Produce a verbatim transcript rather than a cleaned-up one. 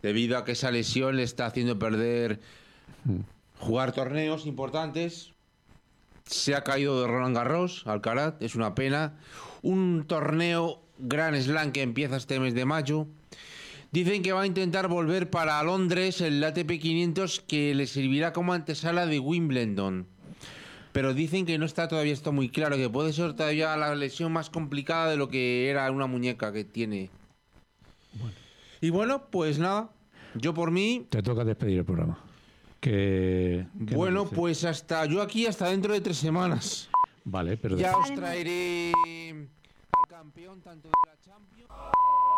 debido a que esa lesión le está haciendo perder jugar torneos importantes. Se ha caído de Roland Garros, Alcaraz, es una pena. Un torneo Grand Slam que empieza este mes de mayo. Dicen que va a intentar volver para Londres el A T P quinientos, que le servirá como antesala de Wimbledon. Pero dicen que no está todavía esto muy claro, que puede ser todavía la lesión más complicada de lo que era una muñeca que tiene. Bueno. Y bueno, pues nada, yo por mí... Te toca despedir el programa. Que, bueno, pues hasta yo aquí hasta dentro de tres semanas. Vale, pero... Ya os traeré al campeón tanto de la Champions...